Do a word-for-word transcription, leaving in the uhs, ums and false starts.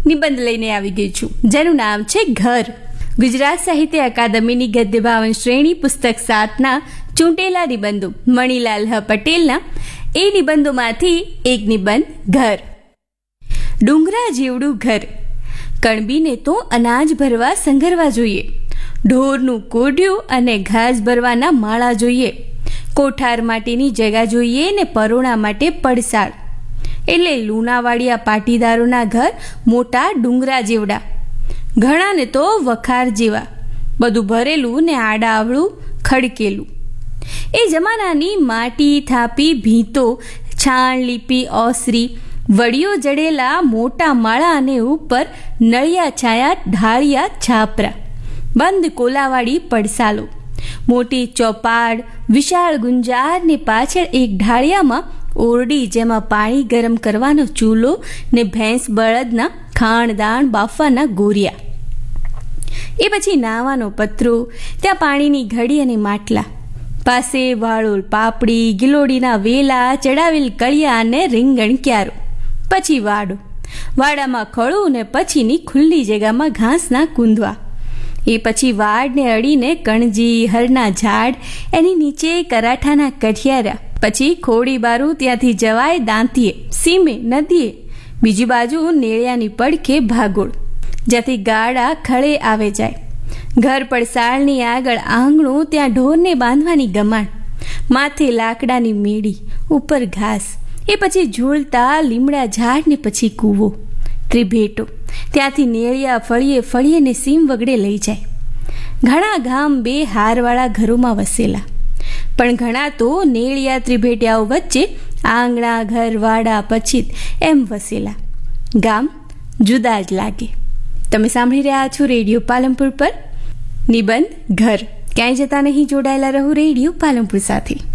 નિબંધ લઈને આવી ગઈ છું, જેનું નામ છે ઘર. ગુજરાત સાહિત્ય અકાદમીની ગદ્ય ભાવન શ્રેણી પુસ્તક સાતના ચૂંટેલા નિબંધો મણિલાલ હ પટેલના એ નિબંધોમાંથી એક નિબંધ ઘર. ડુંગરા જેવડું ઘર, કણબીને તો અનાજ ભરવા સંઘરવા જોઈએ, ઢોરનું કોઢિયું અને ઘાસ ભરવાના માળા જોઈએ, કોઠાર માટેની જગા જોઈએ ને પરોણા માટે પડસાળ. એટલે લુણાવાડિયા પાટીદારોના ઘર મોટા ડુંગરા જેવડા, ઘણાને તો વખાર જેવા, બધું ભરેલું ને આડાવડું ખડકેલું. એ જમાનાની માટી થાપી ભીંતો, છાણ લીપી ઓસરી, વડીઓ જડેલા મોટા માળા અને ઉપર નળિયા છાયા ઢાળિયા છાપરા, બંધ કોલાવાળી પડસાલો, મોટી ચોપાડ, વિશાળ ગુંજાર ને પાછળ એક ઢાળિયામાં ઓરડી, જેમાં પાણી ગરમ કરવાનો ચૂલો ને ભેંસ બળદના ખાણદાણ બાફવાના ગોરિયા. એ પછી નાવાનો પતરો, ત્યાં પાણીની ઘડી અને માટલા, પાસે વાળોલ પાપડી, ગિલોડીના વેલા, ચડાવેલ કળિયા અને રીંગણ ક્યારો. પછી વાડો, વાડામાં ખળું ને પછીની ખુલ્લી જગ્યામાં ઘાસના કૂંદવા. એ પછી વાડને અડીને કણજી, હરના ઝાડ, એની નીચે કરાઠાના કઠિયારા. પછી ખોડી બારું, ત્યાંથી જવાય દાંતીએ, સીમે, નદીએ. બીજી બાજુ નેળિયાની પડખે ભાગોળ, જ્યાંથી ગાડા ખળે આવે જાય. ઘર પડસાળની આગળ આંગણું, ત્યાં ઢોરને બાંધવાની ગમાણ, માથે લાકડાની મેળી, ઉપર ઘાસ. એ પછી ઝૂલતા લીમડા ઝાડ ને પછી કૂવો, ત્રિભેટો, ત્યાંથી નેળિયા ફળીએ ફળીએ ને સીમ વગડે લઈ જાય. ઘણા ગામ બે હારવાળા ઘરોમાં વસેલા, પણ ઘણા તો નેળિયા ત્રિભેટિયાઓ વચ્ચે આંગણા, ઘર, વાડા, પછીત એમ વસેલા. ગામ જુદા જ લાગે. તમે સાંભળી રહ્યા છો રેડિયો પાલનપુર પર નિબંધ ઘર. ક્યાંય જતા નહીં, જોડાયેલા રહો રેડિયો પાલનપુર સાથે.